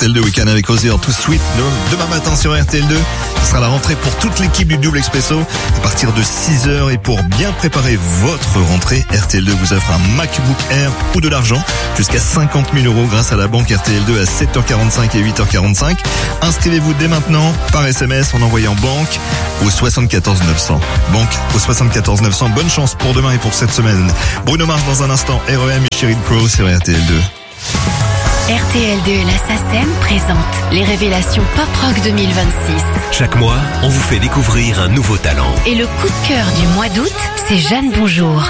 RTL2 Week-end avec Ozzy Too Sweet. Demain matin sur RTL2, ce sera la rentrée pour toute l'équipe du Double Expresso à partir de 6h. Et pour bien préparer votre rentrée, RTL2 vous offre un MacBook Air ou de l'argent jusqu'à 50 000 € grâce à la banque RTL2 à 7h45 et 8h45. Inscrivez-vous dès maintenant par SMS en envoyant banque au 74 900. Banque au 74 900. Bonne chance pour demain et pour cette semaine. Bruno Mars dans un instant, REM et Sheryl Crow sur RTL2. RTL2 et la SACEM présentent les révélations Pop Rock 2026. Chaque mois, on vous fait découvrir un nouveau talent. Et le coup de cœur du mois d'août, c'est Jeanne Bonjour.